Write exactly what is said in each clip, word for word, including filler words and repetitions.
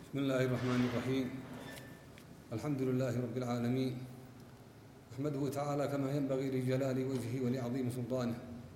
بسم الله الرحمن الرحيم. الحمد لله رب العالمين، أحمده تعالى كما ينبغي لجلال وجهه ولعظيم سلطانه،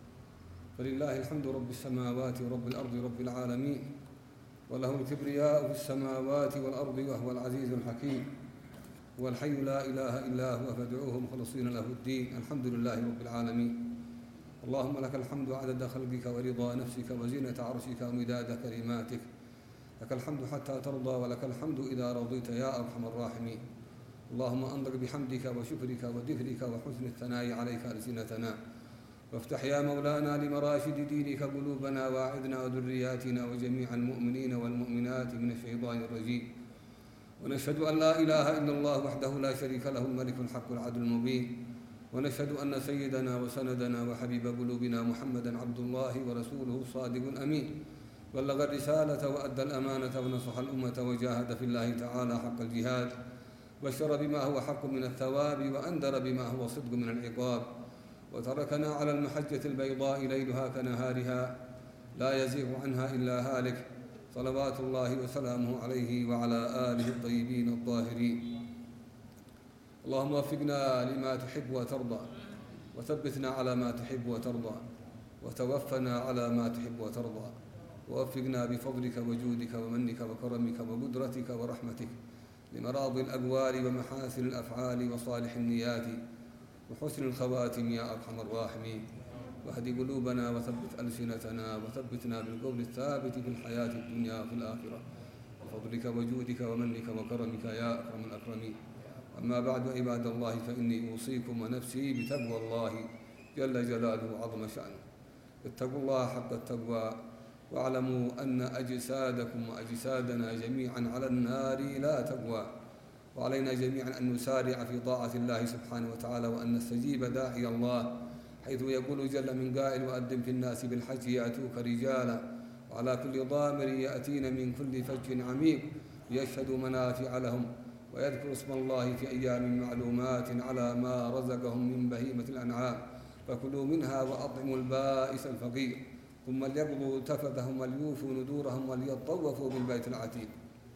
فلله الحمد رب السماوات ورب الأرض رب العالمين، وله الكبرياء في السماوات والأرض وهو العزيز الحكيم، هو الحي لا إله إلا هو فادعوه مخلصين له الدين. الحمد لله رب العالمين. اللهم لك الحمد عدد خلقك ورضا نفسك وزينة عرشك ومداد كلماتك، لك الحمد حتى ترضى ولك الحمد إذا رضيت يا أرحم الراحمين. اللهم أنطق بحمدك وشكرك وذكرك وحسن الثناء عليك ألسنتنا، وافتح يا مولانا لمراشد دينك قلوبنا واعذنا وذرياتنا وجميع المؤمنين والمؤمنات من الشيطان الرجيم. ونشهد أن لا إله إلا الله وحده لا شريك له الملك الحق العدل المبين، ونشهد أن سيدنا وسندنا وحبيب قلوبنا محمدا عبد الله ورسوله الصادق الأمين، بلغ الرسالة وأدى الأمانة ونصح الأمة وجاهد في الله تعالى حق الجهاد، بشر بما هو حق من الثواب وأنذر بما هو صدق من العقاب، وتركنا على المحجة البيضاء ليلها كنهارها لا يزيغ عنها إلا هالك، صلوات الله وسلامه عليه وعلى آله الطيبين الطاهرين. اللهم وفقنا لما تحب وترضى، وثبتنا على ما تحب وترضى، وتوفنا على ما تحب وترضى، ووفقنا بفضلك وجودك ومنك وكرمك وقدرتك ورحمتك لمراضي الأقوال ومحاسن الأفعال وصالح النيات وحسن الخواتم يا أرحم الراحمين. واهد قلوبنا وثبت ألسنتنا وثبتنا بالقول الثابت في الحياة الدنيا وفي الآخرة بفضلك وجودك ومنك وكرمك يا أكرم الأكرمين. أما بعد عباد الله، فإني أوصيكم ونفسي بتقوى الله جل جلاله وعظم شأنه. اتقوا الله حق التقوى، واعلموا أن أجسادكم وأجسادنا جميعا على النار لا تقوى، وعلينا جميعا أن نسارع في طاعة الله سبحانه وتعالى، وأن نستجيب داعي الله حيث يقول جل من قائل: وأذن في الناس بالحج يأتوك رجالا وعلى كل ضامر يأتين من كل فج عميق ليشهدوا منافع لهم ويذكروا اسم الله في أيام معلومات على ما رزقهم من بهيمة الأنعام فكلوا منها وأطعموا البائس الفقير ثم ليقضوا تفثهم وليوفوا نذورهم وليطوفوا بالبيت العتيق.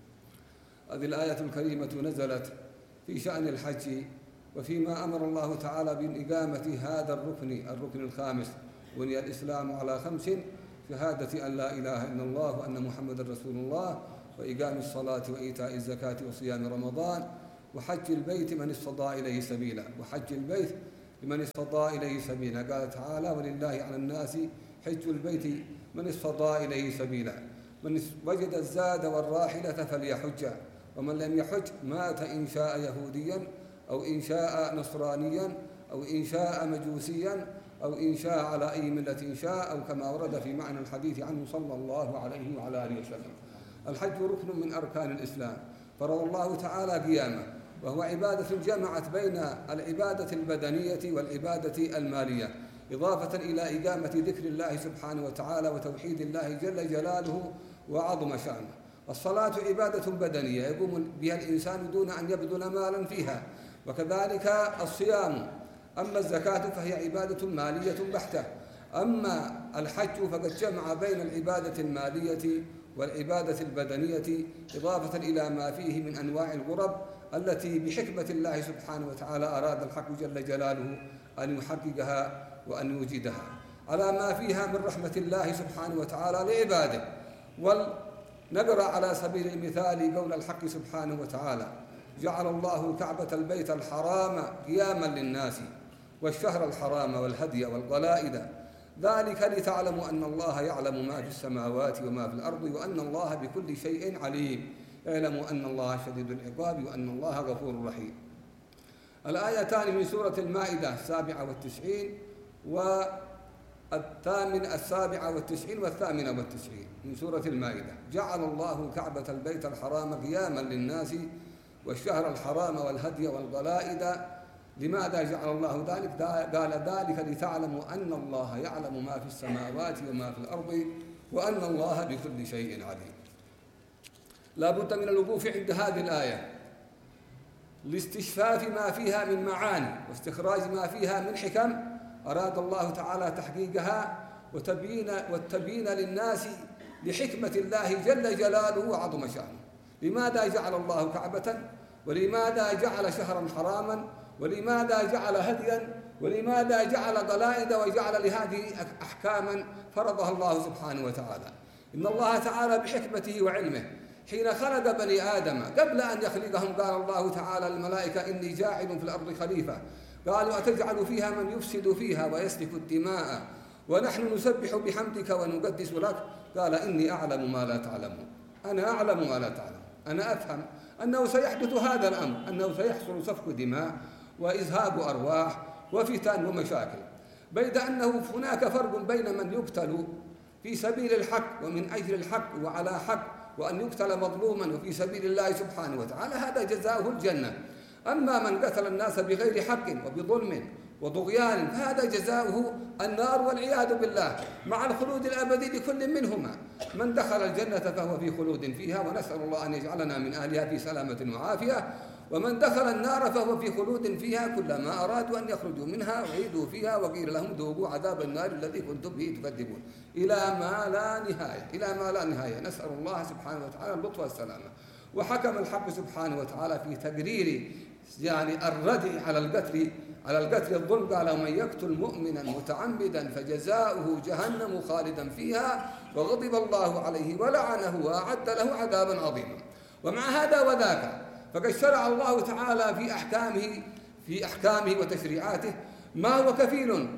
هذه الآية الكريمة نزلت في شأن الحج، وفيما أمر الله تعالى بإقامة هذا الركن الركن الخامس، بني الإسلام على خمس: شهادة أن لا إله إلا الله وأن محمد رسول الله، وإقام الصلاة وإيتاء الزكاة وصيام رمضان، وحج البيت من استطاع إليه سبيلا. وحج البيت لمن استطاع إليه سبيلا. قال تعالى: ولله على الناس حج البيت من استطاع إليه سبيلا، من وجد الزاد والراحلة فليحج، ومن لم يحج مات إن شاء يهوديا أو إن شاء نصرانيا أو إن شاء مجوسيا أو إن شاء على أي ملة شاء، أو كما ورد في معنى الحديث عنه صلى الله عليه وعلى آله وسلم. الحج ركن من أركان الإسلام، فرض الله تعالى قيامه، وهو عبادة جمعت بين العبادة البدنية والعبادة المالية، إضافة إلى إقامة ذكر الله سبحانه وتعالى وتوحيد الله جل جلاله وعظم شأنه. الصلاة عبادة بدنية يقوم بها الإنسان دون أن يبذل مالا فيها، وكذلك الصيام. أما الزكاة فهي عبادة مالية بحتة. أما الحج فقد جمع بين العبادة المالية والعبادة البدنية، إضافة إلى ما فيه من أنواع القرب التي بحكمة الله سبحانه وتعالى أراد الحق جل جلاله أن يحققها وأن يوجدها على ما فيها من رحمة الله سبحانه وتعالى لعباده. ونقرأ على سبيل المثال قول الحق سبحانه وتعالى: جعل الله الكعبة البيت الحرام قياما للناس والشهر الحرام والهدي والقلائد ذلك لتعلموا أن الله يعلم ما في السماوات وما في الأرض وأن الله بكل شيء عليم. اعلموا أن الله شديد العقاب وأن الله غفور رحيم. الآيتان من سورة المائدة السابعة والتسعين والثامن السابعة والتسعين والثامنة والتسعين من سورة المائدة: جعل الله الكعبة البيت الحرام قياما للناس والشهر الحرام والهدي والقلائد. لماذا جعل الله ذلك؟ قال: ذلك لتعلموا أن الله يعلم ما في السماوات وما في الأرض وأن الله بكل شيء عليم. لا بد من الوقوف عند هذه الآية لاستشفاف ما فيها من معاني واستخراج ما فيها من حكم أراد الله تعالى تحقيقها، وتبيين والتبيين للناس لحكمة الله جل جلاله وعظم شأنه. لماذا جعل الله كعبة؟ ولماذا جعل شهرا حراما؟ ولماذا جعل هديا؟ ولماذا جعل قلائد وجعل لهذه أحكاما فرضها الله سبحانه وتعالى؟ إن الله تعالى بحكمته وعلمه حين خلق بني آدم قبل أن يخلقهم قال الله تعالى للملائكة إني جاعل في الأرض خليفة، قالوا أتجعل فيها من يفسد فيها ويسفك الدماء ونحن نسبح بحمدك ونقدس لك؟ قال إني أعلم ما لا تعلمون. أنا أعلم ما لا تعلم، أنا أفهم أنه سيحدث هذا الأمر، أنه سيحصل سفك دماء وإذهاب أرواح وفتن ومشاكل، بيد أنه هناك فرق بين من يقتل في سبيل الحق ومن أجل الحق وعلى حق، وأن يقتل مظلوما وفي سبيل الله سبحانه وتعالى هذا جزاؤه الجنة. أما من قتل الناس بغير حق وبظلم وطغيان فهذا جزاؤه النار والعياذ بالله مع الخلود الأبدي لكل منهما. من دخل الجنة فهو في خلود فيها، ونسأل الله أن يجعلنا من أهلها في سلامة وعافية، ومن دخل النار فهو في خلود فيها كلما أرادوا أن يخرجوا منها أعيدوا فيها وقيل لهم ذوقوا عذاب النار الذي كنتم به تكذبون، إلى ما لا نهاية، إلى ما لا نهاية. نسأل الله سبحانه وتعالى اللطف والسلامة. وحكم الحق سبحانه وتعالى في تقرير يعني الردع على القتل على القتل الظلم، قال ومن يقتل مؤمنا متعمدا فجزاؤه جهنم خالدا فيها وغضب الله عليه ولعنه وأعد له عذابا عظيما. ومع هذا وذاك فقد شرع الله تعالى في أحكامه في أحكامه وتشريعاته ما هو كفيل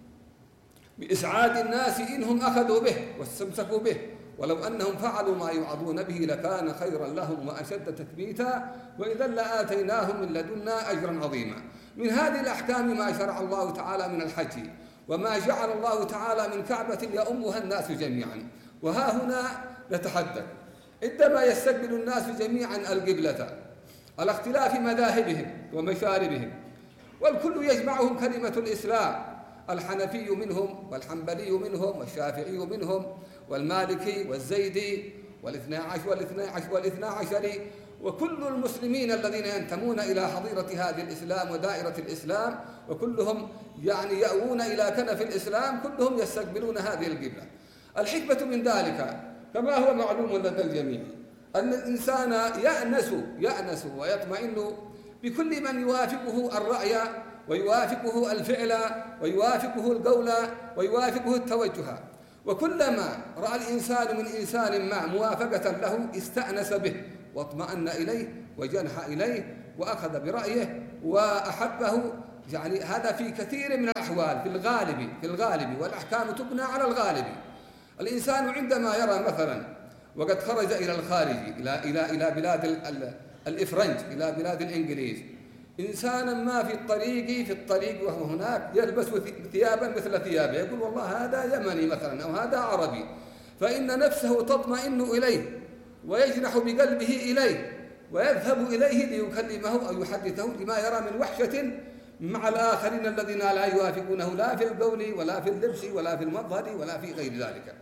بإسعاد الناس إنهم أخذوا به واستمسكوا به، ولو أنهم فعلوا ما يوعظون به لكان خيرا لهم وأشد تثبيتا وإذا لآتيناهم من لدنا أجرا عظيما. من هذه الأحكام ما شرع الله تعالى من الحج، وما جعل الله تعالى من كعبة يؤمها الناس جميعا. وها هنا نتحدث عندما يستقبل الناس جميعا القبلة على اختلاف مذاهبهم ومشاربهم، والكل يجمعهم كلمة الإسلام، الحنفي منهم والحنبلي منهم والشافعي منهم والمالكي والزيدي والاثنى عشر والاثنى عشر والاثنى عشري، وكل المسلمين الذين ينتمون إلى حظيرة هذه الإسلام ودائرة الإسلام، وكلهم يعني يأوون إلى كنف الإسلام، كلهم يستقبلون هذه القبلة. الحكمة من ذلك كما هو معلوم لدى الجميع أن الإنسان يأنس يأنس ويطمئن بكل من يوافقه الرأي ويوافقه الفعل ويوافقه القول ويوافقه التوجه، وكلما رأى الإنسان من إنسان ما موافقة له استأنس به واطمأن إليه وجنح إليه وأخذ برأيه وأحبه. يعني هذا في كثير من الأحوال في الغالب في الغالب والأحكام تبنى على الغالب. الإنسان عندما يرى مثلا وقد خرج إلى الخارج إلى إلى إلى بلاد الإفرنج إلى بلاد الإنجليز، إنسانا ما في الطريق في الطريق وهو هناك يلبس ثيابا مثل ثيابه، يقول والله هذا يمني مثلا أو هذا عربي، فإن نفسه تطمئن إليه ويجنح بقلبه إليه ويذهب إليه ليكلمه أو يحدثه لما يرى من وحشة مع الآخرين الذين لا يوافقونه لا في القول ولا في اللبس ولا في المظهر ولا في غير ذلك.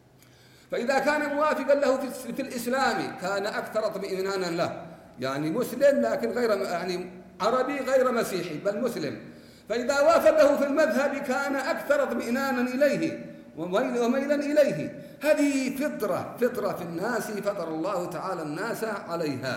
فإذا كان موافقا له في الإسلام كان أكثر اطمئنانا له، يعني مسلم لكن غير يعني عربي غير مسيحي بل مسلم، فإذا وافقه في المذهب كان أكثر اطمئنانا إليه وميلا إليه. هذه فطرة فطرة في الناس فطر الله تعالى الناس عليها،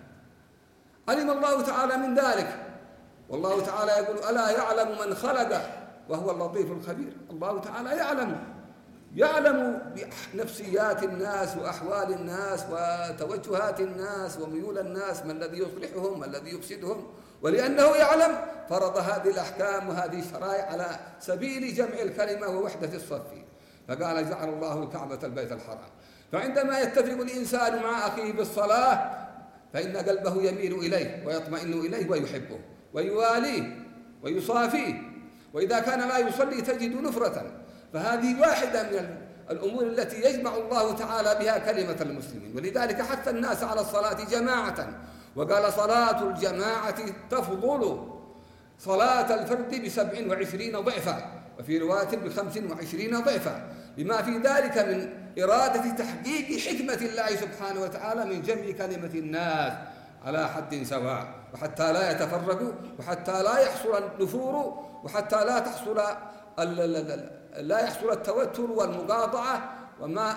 علم الله تعالى من ذلك. والله تعالى يقول ألا يعلم من خلق وهو اللطيف الخبير. الله تعالى يعلم يعلم بنفسيات الناس وأحوال الناس وتوجهات الناس وميول الناس، ما الذي يصلحهم ما الذي يفسدهم، ولأنه يعلم فرض هذه الأحكام وهذه الشرائع على سبيل جمع الكلمة ووحدة الصف. فقال جعل الله الكعبة البيت الحرام. فعندما يتفق الإنسان مع أخيه بالصلاة فإن قلبه يميل إليه ويطمئن إليه ويحبه ويواليه ويصافيه، وإذا كان لا يصلي تجد نفرة. فهذه واحدة من الأمور التي يجمع الله تعالى بها كلمة المسلمين، ولذلك حث الناس على الصلاة جماعة، وقال صلاة الجماعة تفضل صلاة الفرد بسبع وعشرين ضعفا، وفي رواية بخمس وعشرين ضعفا، بما في ذلك من إرادة تحقيق حكمة الله سبحانه وتعالى من جمع كلمة الناس على حد سواء، وحتى لا يتفرقوا وحتى لا يحصل النفور وحتى لا تحصل لا يحصل التوتر والمقاطعة وما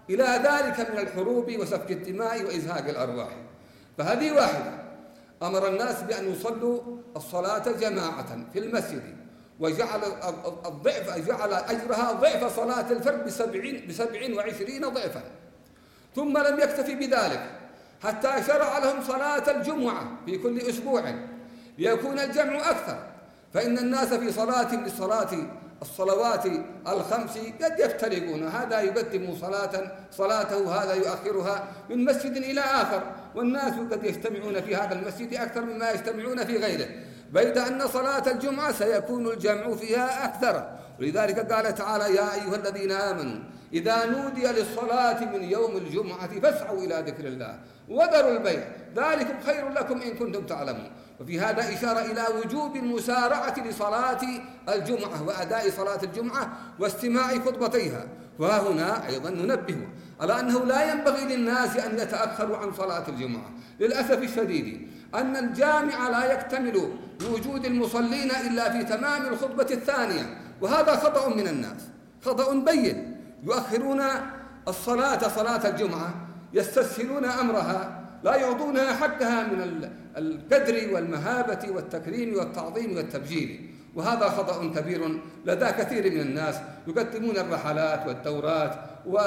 إلى ذلك من الحروب وسفك الدماء وإزهاق الأرواح. فهذه واحدة. أمر الناس بأن يصلوا الصلاة جماعة في المسجد، وجعل الضعف جعل أجرها ضعف صلاة الفرد بسبعين, بسبعين وعشرين ضعفا. ثم لم يكتفي بذلك حتى شرع لهم صلاة الجمعة في كل أسبوع ليكون الجمع أكثر، فإن الناس في صلاة للصلاة الصلوات الخمس قد يفترقون، هذا يقدم صلاة صلاته، هذا يؤخرها من مسجد إلى آخر، والناس قد يجتمعون في هذا المسجد أكثر مما يجتمعون في غيره، بيد أن صلاة الجمعة سيكون الجمع فيها أكثر. ولذلك قال تعالى: يا أيها الذين آمنوا إذا نودي للصلاة من يوم الجمعة فاسعوا إلى ذكر الله وذروا البيع ذلكم خير لكم إن كنتم تعلمون. وفي هذا إشارة إلى وجوب المسارعة لصلاة الجمعة وأداء صلاة الجمعة واستماع خطبتيها. وهنا أيضا ننبه على أنه لا ينبغي للناس أن يتأخروا عن صلاة الجمعة. للأسف الشديد أن الجامع لا يكتمل بوجود المصلين إلا في تمام الخطبة الثانية، وهذا خطأ من الناس، خطأ بين. يؤخرون الصلاة صلاة الجمعة، يستسهلون أمرها، لا يعطونها حقها من القدر والمهابة والتكريم والتعظيم والتبجيل، وهذا خطأ كبير لدى كثير من الناس. يقدمون الرحلات والدورات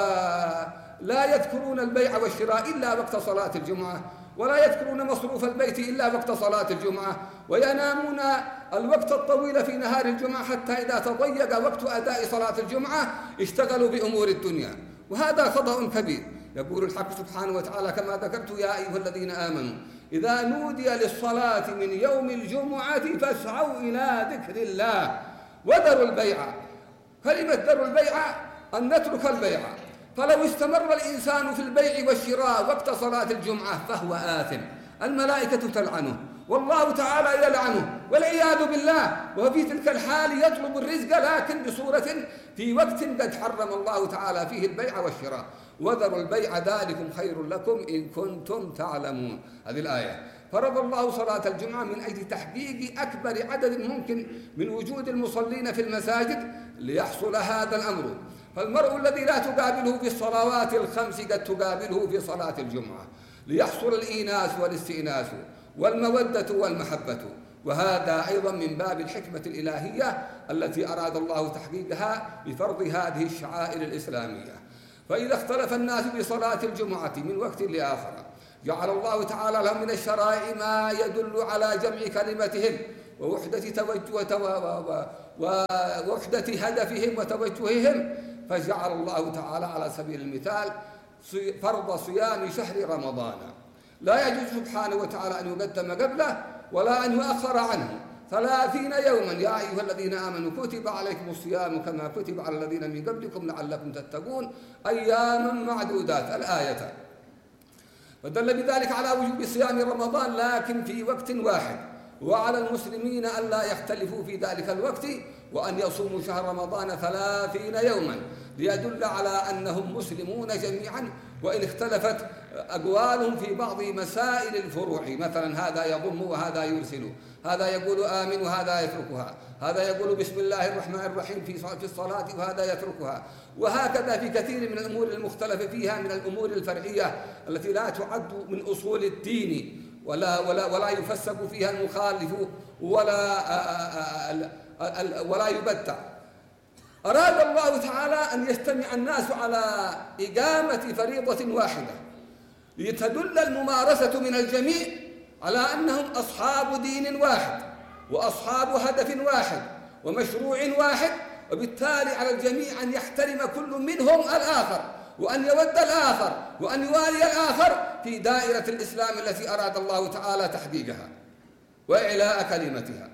ولا يذكرون البيع والشراء إلا وقت صلاة الجمعة، ولا يذكرون مصروف البيت إلا وقت صلاة الجمعة، وينامون الوقت الطويل في نهار الجمعة حتى إذا تضيق وقت أداء صلاة الجمعة اشتغلوا بأمور الدنيا، وهذا خطأ كبير. يقول الحق سبحانه وتعالى كما ذكرت: يا أيها الذين آمنوا إذا نودي للصلاة من يوم الجمعة فاسعوا إلى ذكر الله وذروا البيع. كلمة ذروا البيع أن نترك البيع، فلو استمر الإنسان في البيع والشراء وقت صلاة الجمعة فهو آثم، الملائكة تلعنه والله تعالى يلعنه والعياذ بالله، وفي تلك الحال يطلب الرزق لكن بصورة في وقت قد حرم الله تعالى فيه البيع والشراء. وذروا البيع ذلكم خير لكم إن كنتم تعلمون. هذه الآية. فرض الله صلاة الجمعة من أجل تحقيق أكبر عدد ممكن من وجود المصلين في المساجد ليحصل هذا الأمر. فالمرء الذي لا تقابله في الصلوات الخمس قد تقابله في صلاة الجمعة، ليحصل الإيناس والاستئناس والمودة والمحبة. وهذا أيضا من باب الحكمة الإلهية التي أراد الله تحقيقها بفرض هذه الشعائر الإسلامية. فإذا اختلف الناس بصلاة الجمعة من وقت لآخر جعل الله تعالى لهم من الشرائع ما يدل على جمع كلمتهم ووحدة توجه ووحدة هدفهم وتوجههم، فجعل الله تعالى على سبيل المثال فرض صيام شهر رمضان، لا يجوز سبحانه وتعالى أن يقدم قبله ولا أن يؤخر عنه، ثلاثين يوما. يا أيها الذين آمنوا كتب عليكم الصيام كما كتب على الذين من قبلكم لعلكم تتقون أياما معدودات الآية. فدل بذلك على وجوب صيام رمضان لكن في وقت واحد، وعلى المسلمين أن لا يختلفوا في ذلك الوقت وأن يصوموا شهر رمضان ثلاثين يوما، ليدل على أنهم مسلمون جميعا، وإن اختلفت أقوالهم في بعض مسائل الفروع، مثلا هذا يضم وهذا يرسل، هذا يقول آمن وهذا يتركها، هذا يقول بسم الله الرحمن الرحيم في الصلاة وهذا يتركها، وهكذا في كثير من الأمور المختلف فيها من الأمور الفرعية التي لا تعد من أصول الدين ولا ولا ولا يفسق فيها المخالف ولا ولا يبتع. أراد الله تعالى أن يجتمع الناس على إقامة فريضة واحدة لتدل الممارسة من الجميع على أنهم أصحاب دين واحد وأصحاب هدف واحد ومشروع واحد، وبالتالي على الجميع أن يحترم كل منهم الآخر وأن يود الآخر وأن يوالي الآخر في دائرة الإسلام التي أراد الله تعالى تحقيقها وإعلاء كلمتها.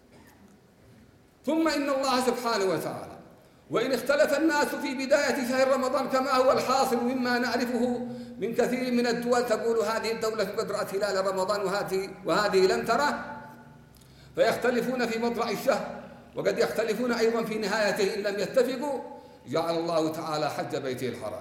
ثم إن الله سبحانه وتعالى وإن اختلف الناس في بداية شهر رمضان كما هو الحاصل مما نعرفه من كثير من الدول، تقول هذه الدولة قد رأت هلال رمضان وهذه, وهذه لم تره، فيختلفون في مطلع الشهر وقد يختلفون أيضا في نهايته إن لم يتفقوا. جعل الله تعالى حج بيته الحرام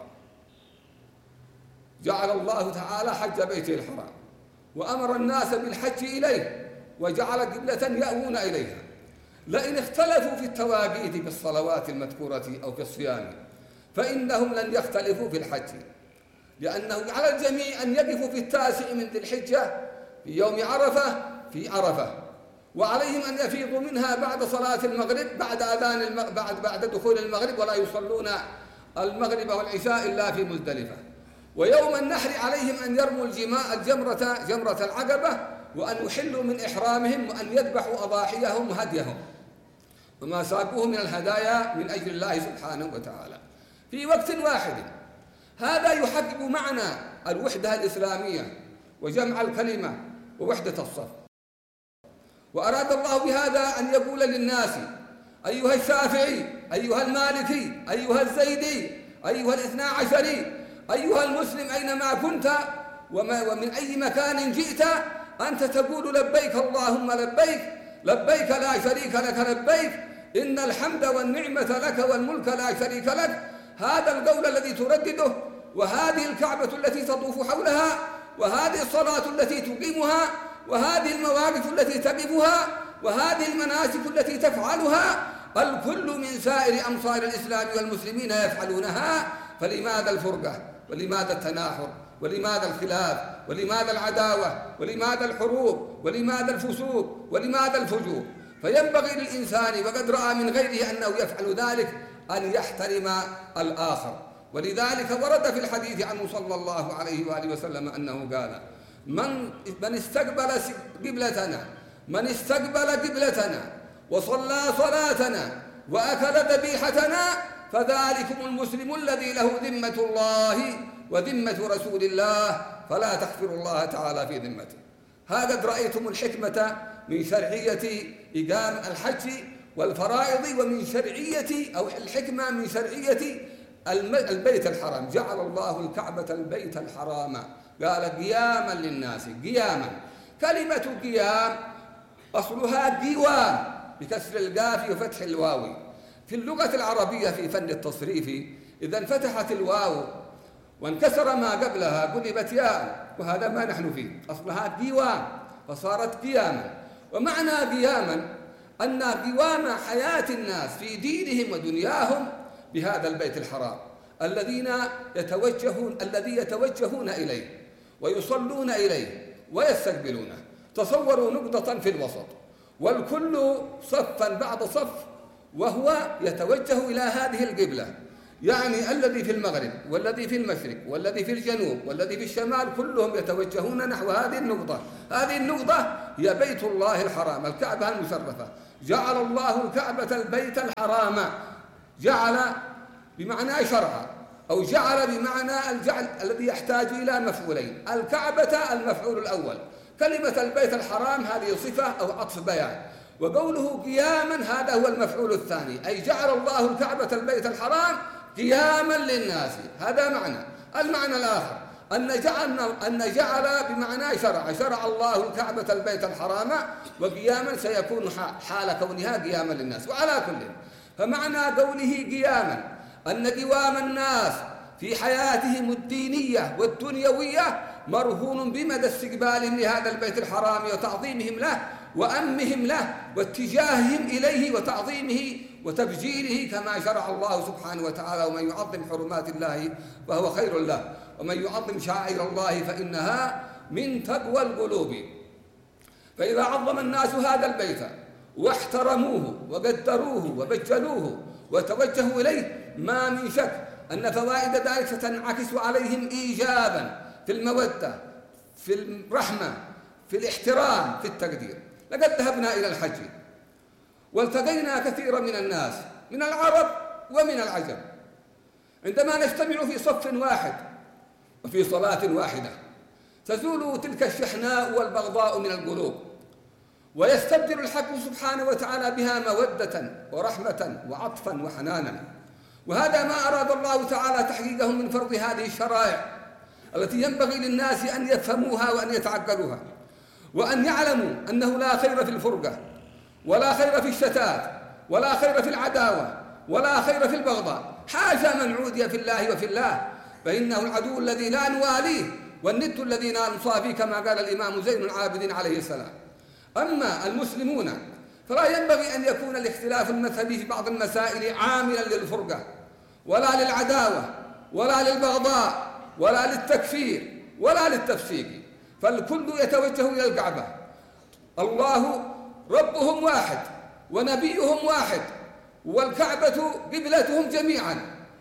جعل الله تعالى حج بيته الحرام وأمر الناس بالحج إليه وجعل قبلة يأوون إليها. لئن اختلفوا في التواقيت بالصلوات المذكورة أو في الصيام فإنهم لن يختلفوا في الحج، لأنه على الجميع أن يقفوا في التاسع من ذي الحجة في يوم عرفة في عرفة، وعليهم أن يفيضوا منها بعد صلاة المغرب بعد أذان المغ... بعد بعد دخول المغرب، ولا يصلون المغرب والعشاء إلا في مزدلفة. ويوم النحر عليهم أن يرموا الجماء الجمرة جمرة العقبة، وأن يحلوا من إحرامهم، وأن يذبحوا أضاحيهم وهديهم وما ساقوه من الهدايا من أجل الله سبحانه وتعالى في وقت واحد. هذا يحقق معنى الوحدة الإسلامية وجمع الكلمة ووحدة الصف. وأراد الله بهذا أن يقول للناس: أيها الشافعي، أيها المالكي، أيها الزيدي، أيها الاثنى عشري، أيها المسلم أينما كنت ومن أي مكان جئت، أنت تقول لبيك اللهم لبيك، لبيك لا شريك لك لبيك، إن الحمد والنعمة لك والملك لا شريك لك. هذا القول الذي تردده، وهذه الكعبة التي تطوف حولها، وهذه الصلاة التي تقيمها، وهذه المواقف التي تقفها، وهذه المناسك التي تفعلها، الكل من سائر أمصار الإسلام والمسلمين يفعلونها. فلماذا الفرقة؟ ولماذا التناحر؟ ولماذا الخلاف؟ ولماذا العداوة؟ ولماذا الحروب؟ ولماذا الفسوق؟ ولماذا الفجور؟ فينبغي للإنسان، وقد رأى من غيره أنه يفعل ذلك، أن يحترم الآخر. ولذلك ورد في الحديث عنه صلى الله عليه وآله وسلم أنه قال: من من استقبل قبلتنا من استقبل قبلتنا وصلى صلاتنا وأكل ذبيحتنا فذلكم المسلم الذي له ذمة الله وذمة رسول الله، فلا تخفروا الله تعالى في ذمته. هكذا رأيتم الحكمة من شرعية إقام الحج والفرائض، ومن شرعية أو الحكمة من شرعية البيت الحرام. جعل الله الكعبة البيت الحرام، قال قياما للناس. قياما، كلمة قيام أصلها قوام بكسر القاف وفتح الواو. في اللغة العربية في فن التصريف إذا انفتحت الواو وانكسر ما قبلها قلبت ياء، وهذا ما نحن فيه، أصلها قوام فصارت قياما. ومعنى قياما أن قوام حياة الناس في دينهم ودنياهم بهذا البيت الحرام الذين يتوجهون الذي يتوجهون إليه ويصلون إليه ويستقبلونه. تصوروا نقطة في الوسط والكل صفا بعد صف، وهو يتوجه إلى هذه القبلة، يعني الذي في المغرب والذي في المشرق والذي في الجنوب والذي في الشمال كلهم يتوجهون نحو هذه النقطة. هذه النقطة هي بيت الله الحرام، الكعبة المشرفة. جعل الله الكعبة البيت الحرام، جعل بمعنى شرع، أو جعل بمعنى الجعل الذي يحتاج إلى مفعولين. الكعبة المفعول الأول، كلمة البيت الحرام هذه صفة أو عطف بيان، وقوله قياما هذا هو المفعول الثاني، أي جعل الله الكعبة البيت الحرام قياما للناس. هذا معنى. المعنى الآخر أن جعل أن جعل بمعنى شرع، شرع الله الكعبة البيت الحرام، وقياما سيكون حال كونها قياما للناس. وعلى كل، فمعنى قوله قياما أن قوام الناس في حياتهم الدينية والدنيوية مرهون بمدى استقبالهم لهذا البيت الحرام وتعظيمهم له وأمهم له واتجاههم إليه وتعظيمه وتبجيله كما شرع الله سبحانه وتعالى: ومن يعظم حرمات الله فهو خير له، ومن يعظم شعائر الله فإنها من تقوى القلوب. فإذا عظم الناس هذا البيت واحترموه وقدروه وبجلوه وتوجهوا إليه، ما من شك أن فوائد ذلك ستنعكس عليهم إيجابا في المودة، في الرحمة، في الاحترام، في التقدير. لقد ذهبنا إلى الحج والتقينا كثيرا من الناس من العرب ومن العجم، عندما نجتمع في صف واحد وفي صلاة واحدة تزول تلك الشحناء والبغضاء من القلوب، ويستبدل الحق سبحانه وتعالى بها مودة ورحمة وعطفا وحنانا. وهذا ما أراد الله تعالى تحقيقه من فرض هذه الشرائع التي ينبغي للناس أن يفهموها وأن يتعقلوها، وأن يعلموا أنه لا خير في الفرقة، ولا خير في الشتات، ولا خير في العداوة، ولا خير في البغضاء. حاشا من عودي في الله وفي الله، فإنه العدو الذي لا نواليه والند الذي لا نصافيه، كما قال الإمام زين العابدين عليه السلام. أما المسلمون فلا ينبغي أن يكون الاختلاف المذهبي في بعض المسائل عاملا للفرقة ولا للعداوة ولا للبغضاء ولا للتكفير ولا للتفسيق، فالكل يتوجه إلى الكعبة. الله ربهم واحد ونبيهم واحد، والكعبة قبلتهم جميعا،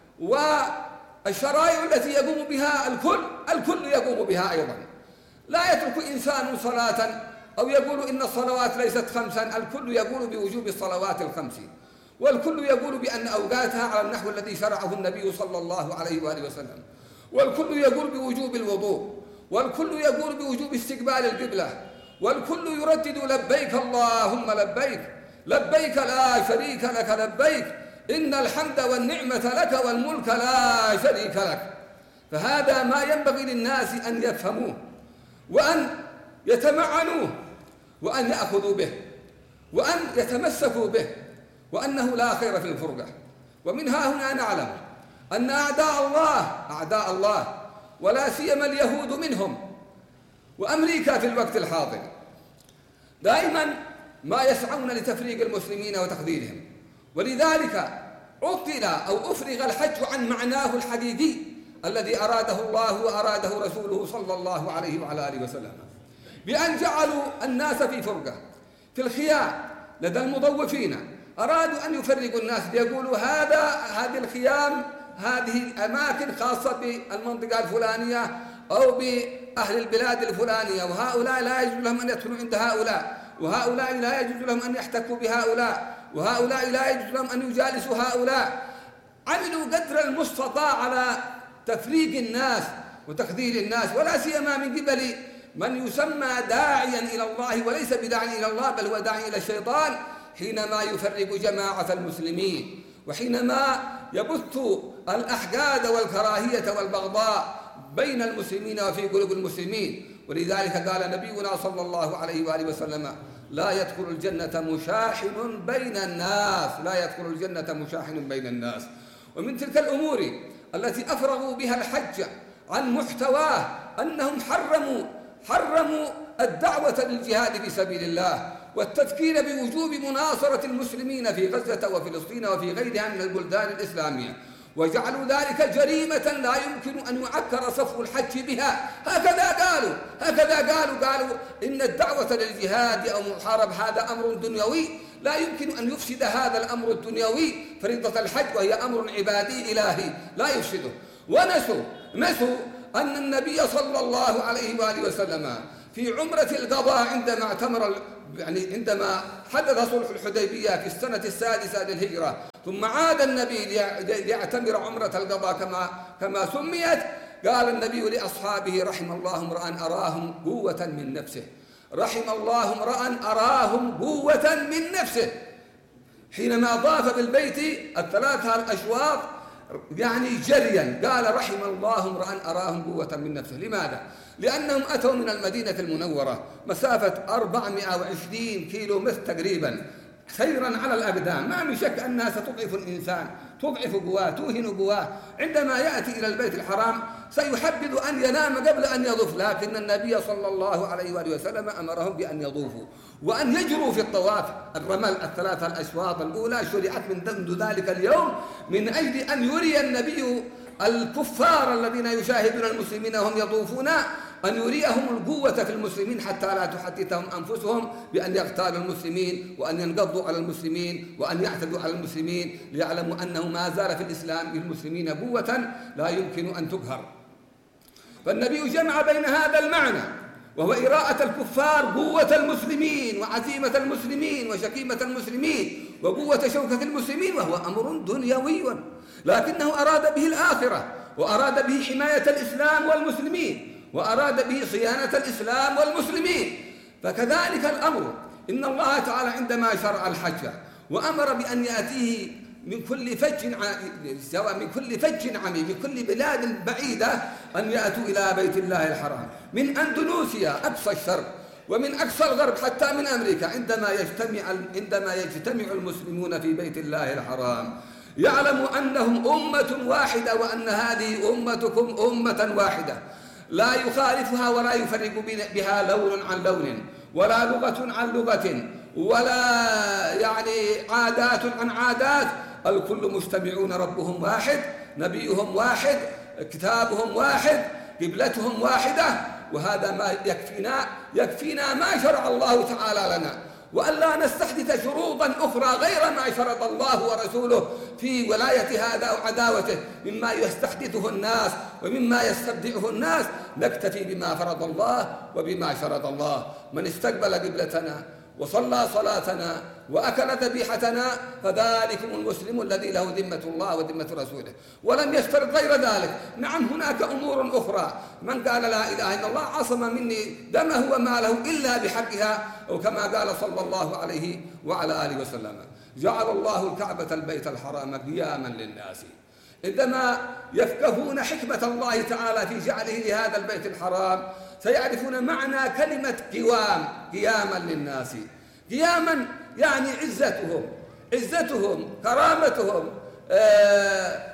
والشرائع التي يقوم بها الكل الكل يقوم بها أيضا. لا يترك إنسان صلاة أو يقول إن الصلوات ليست خمسا، الكل يقول بوجوب الصلوات الخمس، والكل يقول بأن أوقاتها على النحو الذي شرعه النبي صلى الله عليه وآله وسلم، والكل يقول بوجوب الوضوء، والكل يقول بوجوب استقبال القبلة، والكل يردد لبيك اللهم لبيك لبيك لا شريك لك لبيك إن الحمد والنعمة لك والملك لا شريك لك. فهذا ما ينبغي للناس أن يفهموه وأن يتمعنوه وأن يأخذوا به وأن يتمسكوا به، وأنه لا خير في الفرقة. ومنها هنا نعلم أن أعداء الله أعداء الله ولا سيما اليهود منهم وأمريكا في الوقت الحاضر دائما ما يسعون لتفريق المسلمين وتخذيلهم، ولذلك عطل أو أفرغ الحج عن معناه الحقيقي الذي أراده الله وأراده رسوله صلى الله عليه وعلى آله وسلم، بأن جعلوا الناس في فرقة. في الخيام لدى المضوفين أرادوا أن يفرقوا الناس ليقولوا هذا هذه الخيام هذه الأماكن خاصة بالمنطقة الفلانية أو بأهل البلاد الفلانية، وهؤلاء لا يجوز لهم أن يدخلوا عند هؤلاء، وهؤلاء لا يجوز لهم أن يحتكوا بهؤلاء، وهؤلاء لا يجوز لهم أن يجالسوا هؤلاء. عملوا قدر المستطاع على تفريق الناس وتخذيل الناس، ولا سيما من قبل من يسمى داعيا إلى الله وليس بداعي إلى الله بل هو داعي إلى الشيطان، حينما يفرق جماعة المسلمين وحينما يبث الأحقاد والكراهية والبغضاء بين المسلمين وفي قلوب المسلمين. ولذلك قال نبينا صلى الله عليه وآله وسلم لا يدخل الجنة مشاحن بين الناس لا يدخل الجنة مشاحن بين الناس. ومن تلك الأمور التي أفرغوا بها الحج عن محتواه أنهم حرموا حرموا الدعوة للجهاد في سبيل الله والتذكير بوجوب مناصرة المسلمين في غزة وفلسطين وفي غيرها من البلدان الإسلامية، وجعلوا ذلك جريمة لا يمكن أن يعكر صفو الحج بها. هكذا قالوا هكذا قالوا قالوا إن الدعوة للجهاد أو محارب هذا أمر دنيوي لا يمكن أن يفسد هذا الأمر الدنيوي فريضة الحج، وهي أمر عبادي إلهي لا يفسده. ونسوا نسوا أن النبي صلى الله عليه وآله وسلم في عمرة القضاء عندما اعتمر يعني عندما حدث صلح الحديبية في السنة السادسة للهجرة، ثم عاد النبي ليعتمر عمرة القضاء كما كما سميت، قال النبي لأصحابه رحم الله امرأ أراهم قوة من نفسه رحم الله امرأ أراهم قوة من نفسه حينما طاف بالبيت الثلاثة الأشواط يعني جريا، قال رحم الله امرأ أراهم قوة من نفسه. لماذا؟ لأنهم أتوا من المدينة المنورة مسافة أربعمائة وعشرين كيلو متر تقريبا سيرا على الأقدام، ما من شك أنها ستضعف الإنسان تضعف قواه توهن قواه. عندما يأتي إلى البيت الحرام سيحبذ أن ينام قبل أن يطوف، لكن النبي صلى الله عليه وآله وسلم أمرهم بأن يطوفوا وأن يجروا في الطواف. الرمل الثلاثة الأشواط الأولى شرعت من ضمن ذلك اليوم من أجل أن يري النبي الكفار الذين يشاهدون المسلمين وهم يطوفون أن يريهم القوة في المسلمين حتى لا تحدثهم أنفسهم بأن يغتالوا المسلمين وأن ينقضوا على المسلمين وأن يعتدوا على المسلمين، ليعلموا أنه ما زال في الإسلام للمسلمين قوة لا يمكن أن تقهر. فالنبي جمع بين هذا المعنى وهو إراءة الكفار قوة المسلمين وعزيمة المسلمين وشكيمة المسلمين وقوة شوكة المسلمين، وهو أمر دنيوي لكنه أراد به الآخرة وأراد به حماية الإسلام والمسلمين وأراد به صيانة الإسلام والمسلمين. فكذلك الأمر إن الله تعالى عندما شرع الحج وأمر بأن يأتيه من كل فج سواء من كل فج عميق من كل بلاد بعيدة أن يأتوا إلى بيت الله الحرام، من أندونيسيا أقصى الشرق ومن أقصى الغرب حتى من أمريكا. عندما يجتمع عندما يجتمع المسلمون في بيت الله الحرام يعلموا أنهم أمة واحدة وأن هذه أمتكم أمة واحدة لا يخالفها ولا يفرق بها لون عن لون ولا لغة عن لغة ولا يعني عادات عن عادات، الكل مجتمعون، ربهم واحد، نبيهم واحد، كتابهم واحد، قبلتهم واحدة، وهذا ما يكفينا يكفينا ما شرع الله تعالى لنا، وألا نستحدث شروطا أخرى غير ما شرط الله ورسوله في ولاية هذا أو عداوته مما يستحدثه الناس ومما يستبدعه الناس. نكتفي بما فرض الله وبما شرط الله. من استقبل قبلتنا وصلى صلاتنا وأكل ذبيحتنا فذلكم المسلم الذي له ذمة الله وذمة رسوله، ولم يشترط غير ذلك. نعم هناك أمور أخرى، من قال لا إله إلا الله عصم مني دمه وماله إلا بحقها، أو كما قال صلى الله عليه وعلى آله وسلم: جعل الله الكعبة البيت الحرام قياما للناس. عندما يفقهون حكمة الله تعالى في جعله لهذا البيت الحرام سيعرفون معنى كلمة قوام، قياما للناس. قياما يعني عزتهم عزتهم كرامتهم، آه،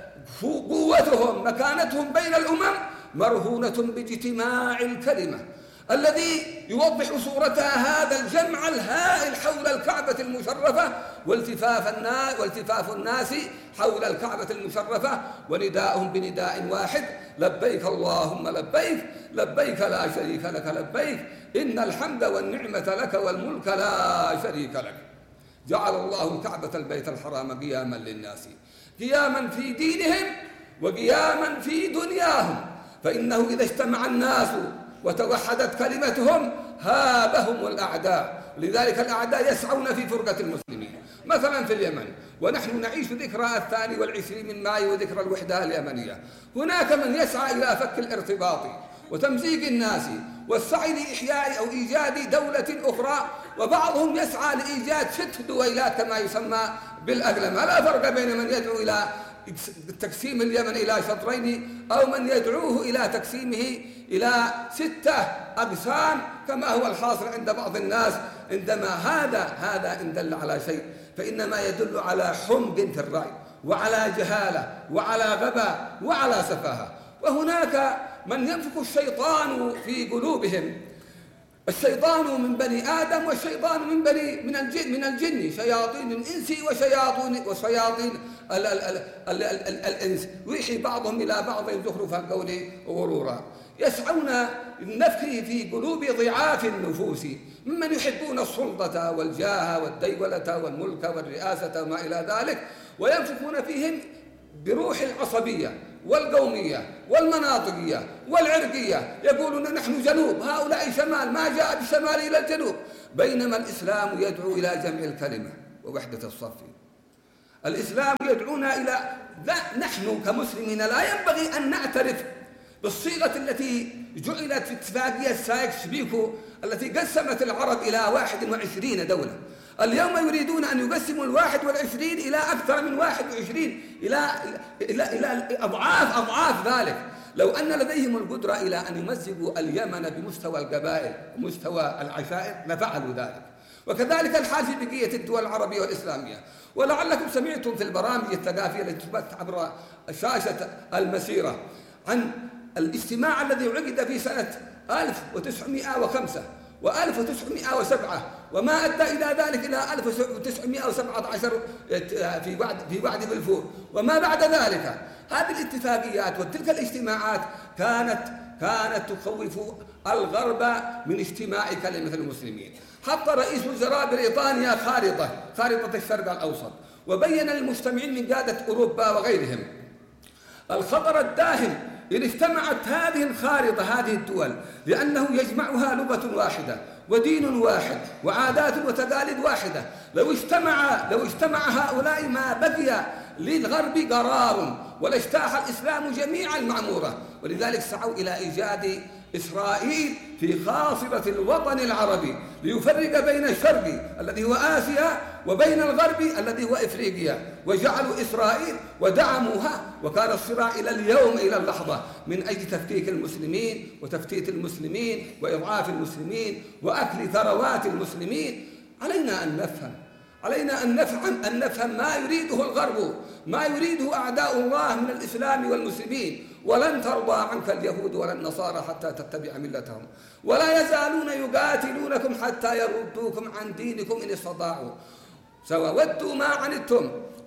قوتهم، مكانتهم بين الأمم مرهونة باجتماع الكلمة الذي يوضح صورتها هذا الجمع الهائل حول الكعبة المشرفة، والتفاف الناس والتفاف الناس حول الكعبة المشرفة، ونداءهم بنداء واحد: لبيك اللهم لبيك، لبيك لا شريك لك لبيك، إن الحمد والنعمة لك والملك لا شريك لك. جعل الله الكعبة البيت الحرام قياما للناس، قياما في دينهم وقياما في دنياهم، فإنه إذا اجتمع الناس وتوحدت كلمتهم هابهم الأعداء. لذلك الأعداء يسعون في فرقة المسلمين. مثلا في اليمن، ونحن نعيش ذكرى الثاني والعشرين من مايو وذكرى الوحدة اليمنية، هناك من يسعى إلى فك الارتباط وتمزيق الناس والسعي لإحياء أو إيجاد دولة أخرى، وبعضهم يسعى لإيجاد ست دويلات كما يسمى بالأقلمة. لا فرق بين من يدعو إلى تقسيم اليمن إلى شطرين أو من يدعوه إلى تقسيمه إلى ستة أقسام كما هو الحاصل عند بعض الناس. عندما هذا هذا إن دل على شيء فإنما يدل على حمق في الرأي وعلى جهالة وعلى غباء وعلى سفاهة. وهناك من ينفخ الشيطان في قلوبهم. الشيطان من بني آدم والشيطان من بني من الجن من الجن شياطين الإنس وشياطين وشياطين ال ال ال ال ال ال الإنس، ويحي بعضهم إلى بعض زخرف القول غرورا. يسعون النفخ في قلوب ضعاف النفوس ممن يحبون السلطة والجاه والديولة والملك والرئاسة وما إلى ذلك، وينفخون فيهم بروح العصبية والقومية والمناطقية والعرقية، يقولون نحن جنوب، هؤلاء شمال، ما جاء بالشمال إلى الجنوب، بينما الإسلام يدعو إلى جمع الكلمة ووحدة الصف. الإسلام يدعونا إلى لا، نحن كمسلمين لا ينبغي أن نعترف بالصيغة التي جعلت في اتفاقية سايكس-بيكو التي قسمت العرب إلى واحد وعشرين دولة. اليوم يريدون أن يقسموا الواحد والعشرين إلى أكثر من واحد وعشرين، إلى, إلى, إلى أضعاف أضعاف ذلك. لو أن لديهم القدرة إلى أن يمزقوا اليمن بمستوى القبائل ومستوى العشائر لفعلوا ذلك. وكذلك الحال في بقية الدول العربية والإسلامية. ولعلكم سمعتم في البرامج الثقافية التي تبث عبر شاشة المسيرة عن الاجتماع الذي عقد في سنة ألف وتسعمائة وخمسة وألف وتسعمائة وسبعة، وما أدى إلى ذلك إلى ألف وتسعمائة وسبعة عشر في وعد في وعد بلفور وما بعد ذلك. هذه الاتفاقيات وتلك الاجتماعات كانت كانت تخوف الغرب من اجتماع كلمة المسلمين. حط رئيس وزراء بريطانيا خارطة خارطة الشرق الأوسط، وبين للمجتمعين من قادة أوروبا وغيرهم الخطر الداهم إن اجتمعت هذه الخارطة هذه الدول، لأنه يجمعها لغة واحدة ودين واحد وعادات وتقاليد واحدة. لو اجتمع لو اجتمع هؤلاء ما بقي للغرب قرار ولاجتاح الإسلام جميع المعمورة. ولذلك سعوا إلى إيجاد إسرائيل في خاصرة الوطن العربي ليفرق بين الشرق الذي هو آسيا وبين الغرب الذي هو إفريقيا، وجعلوا إسرائيل ودعموها. وكان الصراع إلى اليوم إلى اللحظة من أجل تفكيك المسلمين وتفتيت المسلمين وإضعاف المسلمين وأكل ثروات المسلمين. علينا أن نفهم علينا أن نفهم أن نفهم ما يريده الغرب، ما يريده أعداء الله من الإسلام والمسلمين. ولن ترضى عنك اليهود ولا النصارى حتى تتبع ملتهم، ولا يزالون يقاتلونكم حتى يردوكم عن دينكم إن استطاعوا، سواء ودوا ما عنتم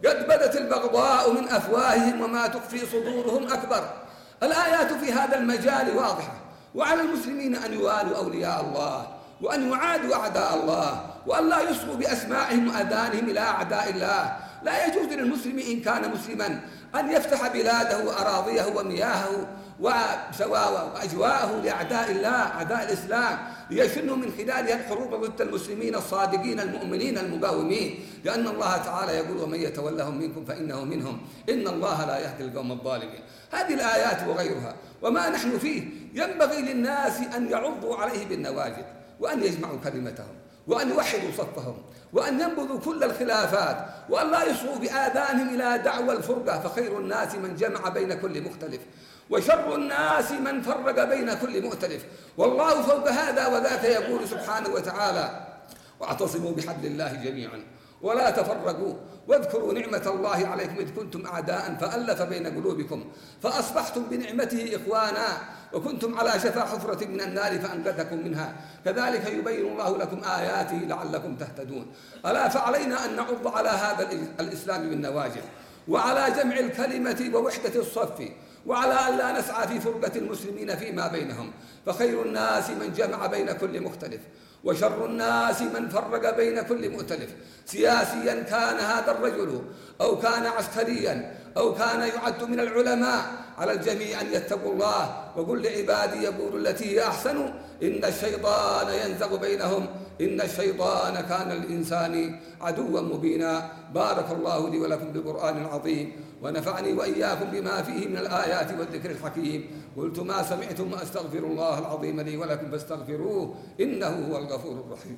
قد بدت البغضاء من أفواههم وما تخفي صدورهم أكبر. الآيات في هذا المجال واضحة، وعلى المسلمين أن يوالوا أولياء الله وأن يعادوا أعداء الله وأن لا يصغوا بأسماعهم وأذانهم إلى أعداء الله. لا يجوز للمسلم إن كان مسلما أن يفتح بلاده وأراضيه ومياهه وسواء وأجواءه لأعداء الله أعداء الإسلام، ليشنوا من خلالها الحروب ضد المسلمين الصادقين المؤمنين المقاومين، لأن الله تعالى يقول: ومن يتولهم منكم فإنه منهم إن الله لا يهدي القوم الظالمين. هذه الآيات وغيرها وما نحن فيه ينبغي للناس أن يعضوا عليه بالنواجذ، وأن يجمعوا كلمتهم، وأن يوحدوا صفهم، وأن ينبذوا كل الخلافات، وأن لا يصغوا بآذانهم إلى دعوى الفرقة، فخير الناس من جمع بين كل مختلف، وشر الناس من فرق بين كل مؤتلف. والله فوق هذا وذاك يقول سبحانه وتعالى: واعتصموا بحبل الله جميعا ولا تفرقوا واذكروا نعمة الله عليكم إذ كنتم أعداء فألف بين قلوبكم فأصبحتم بنعمته إخوانا وكنتم على شفا حفرة من النار فأنقذكم منها كذلك يبين الله لكم آياته لعلكم تهتدون. ألا فعلينا أن نعض على هذا الإسلام بالنواجذ، وعلى جمع الكلمة ووحدة الصف، وعلى أن لا نسعى في فرقة المسلمين فيما بينهم، فخير الناس من جمع بين كل مختلف، وشر الناس من فرق بين كل مؤتلف. سياسيا كان هذا الرجل أو كان عسكريا أو كان يعد من العلماء، على الجميع أن يتقوا الله. وقل لعبادي يقول التي هي أحسن إن الشيطان ينزغ بينهم إن الشيطان كان للإنسان عدوا مبينا. بارك الله لي ولكم بالقرآن العظيم، ونفعني وإياكم بما فيه من الآيات والذكر الحكيم. قلت ما سمعتم وأستغفر الله العظيم لي ولكم فاستغفروه إنه هو الغفور الرحيم.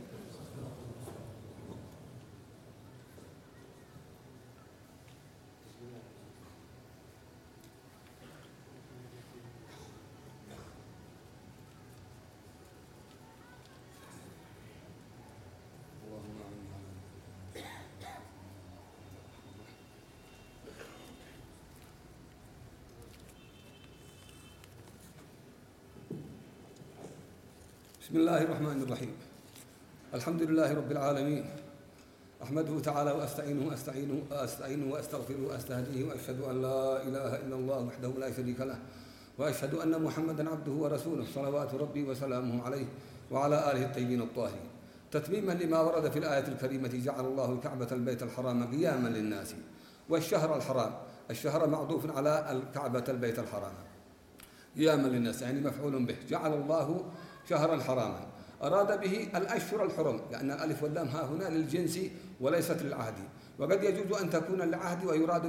بسم الله الرحمن الرحيم. الحمد لله رب العالمين، أحمده تعالى وأستعينه وأستعينه وأستعينه وأستغفره وأستهديه، وأشهد أن لا إله إلا الله وحده لا شريك له، وأشهد أن محمدا عبده ورسوله صلوات ربي وسلامه عليه وعلى آله الطيبين الطاهرين. تتميما لما ورد في الآية الكريمة: جعل الله الكعبة البيت الحرام قياما للناس والشهر الحرام. الشهر معطوف على الكعبة البيت الحرام قياما للناس، يعني مفعول به. جعل الله شهرا حراما، أراد به الأشهر الحرم، لأن الألف واللام ها هنا للجنس وليست للعهد، وقد يجوز أن تكون للعهد ويراد